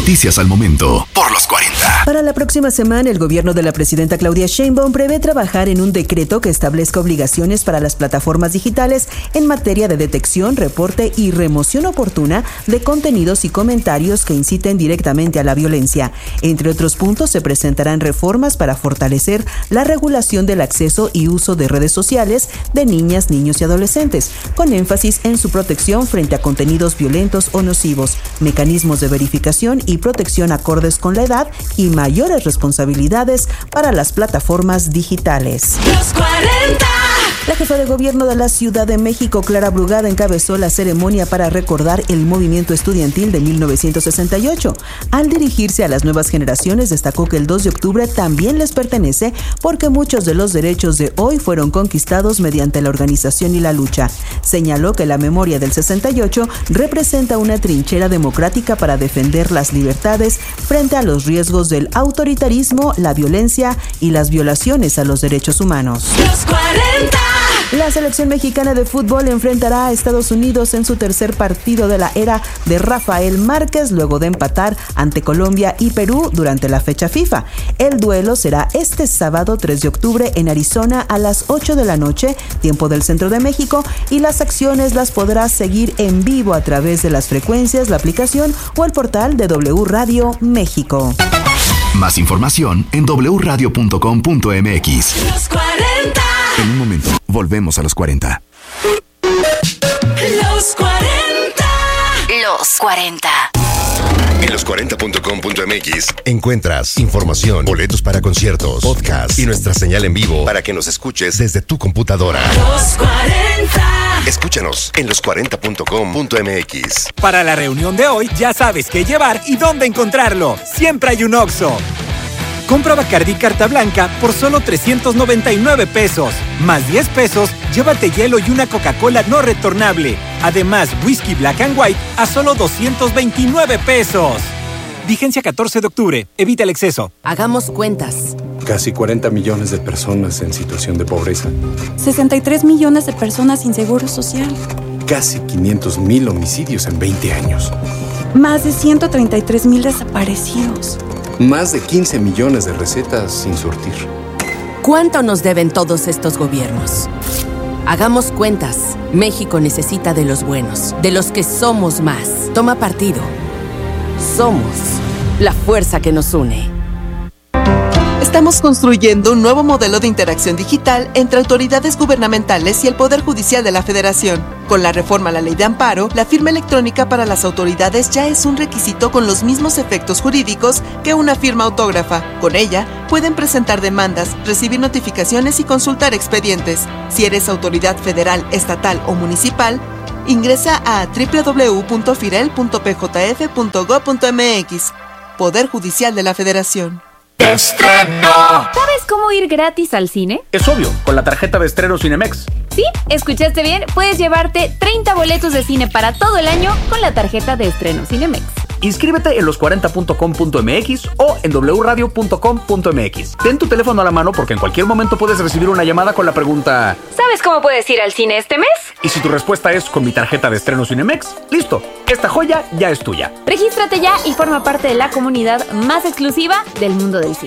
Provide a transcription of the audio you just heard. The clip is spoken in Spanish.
Noticias al momento por los 40. Para la próxima semana, el gobierno de la presidenta Claudia Sheinbaum prevé trabajar en un decreto que establezca obligaciones para las plataformas digitales en materia de detección, reporte y remoción oportuna de contenidos y comentarios que inciten directamente a la violencia. Entre otros puntos, se presentarán reformas para fortalecer la regulación del acceso y uso de redes sociales de niñas, niños y adolescentes, con énfasis en su protección frente a contenidos violentos o nocivos, mecanismos de verificación y protección acordes con la edad y mayores responsabilidades para las plataformas digitales. Los 40. La jefa de gobierno de la Ciudad de México, Clara Brugada, encabezó la ceremonia para recordar el movimiento estudiantil de 1968. Al dirigirse a las nuevas generaciones, destacó que el 2 de octubre también les pertenece porque muchos de los derechos de hoy fueron conquistados mediante la organización y la lucha. Señaló que la memoria del 68 representa una trinchera democrática para defender las libertades frente a los riesgos del autoritarismo, la violencia y las violaciones a los derechos humanos. Los 40. La selección mexicana de fútbol enfrentará a Estados Unidos en su tercer partido de la era de Rafael Márquez, luego de empatar ante Colombia y Perú durante la fecha FIFA. El duelo será este sábado 3 de octubre en Arizona a las 8 de la noche, tiempo del centro de México, y las acciones las podrás seguir en vivo a través de las frecuencias, la aplicación o el portal de W Radio México. Más información en wradio.com.mx. Los 40. En un momento, volvemos a los 40. Los 40. Los 40. En los40.com.mx encuentras información, boletos para conciertos, podcast y nuestra señal en vivo para que nos escuches desde tu computadora. Los 40. Escúchanos en los40.com.mx. Para la reunión de hoy ya sabes qué llevar y dónde encontrarlo. Siempre hay un Oxxo. Compra Bacardí Carta Blanca por solo 399 pesos. Más 10 pesos, llévate hielo y una Coca-Cola no retornable. Además, whisky Black and White a solo 229 pesos. Vigencia 14 de octubre. Evita el exceso. Hagamos cuentas. Casi 40 millones de personas en situación de pobreza. 63 millones de personas sin seguro social. Casi 500,000 homicidios en 20 años. Más de 133,000 desaparecidos. Más de 15 millones de recetas sin surtir. ¿Cuánto nos deben todos estos gobiernos? Hagamos cuentas. México necesita de los buenos, de los que somos más. Toma partido. Somos la fuerza que nos une. Estamos construyendo un nuevo modelo de interacción digital entre autoridades gubernamentales y el Poder Judicial de la Federación. Con la reforma a la Ley de Amparo, la firma electrónica para las autoridades ya es un requisito con los mismos efectos jurídicos que una firma autógrafa. Con ella, pueden presentar demandas, recibir notificaciones y consultar expedientes. Si eres autoridad federal, estatal o municipal, ingresa a www.firel.pjf.gov.mx. Poder Judicial de la Federación. ¡Estreno! ¿Sabes cómo ir gratis al cine? Es obvio, con la tarjeta de estreno Cinemex. Sí, escuchaste bien. Puedes llevarte 30 boletos de cine para todo el año con la tarjeta de estreno Cinemex. Inscríbete en los40.com.mx o en wradio.com.mx. Ten tu teléfono a la mano porque en cualquier momento puedes recibir una llamada con la pregunta: ¿sabes cómo puedes ir al cine este mes? Y si tu respuesta es con mi tarjeta de estreno Cinemex, listo, esta joya ya es tuya. Regístrate ya y forma parte de la comunidad más exclusiva del mundo del cine.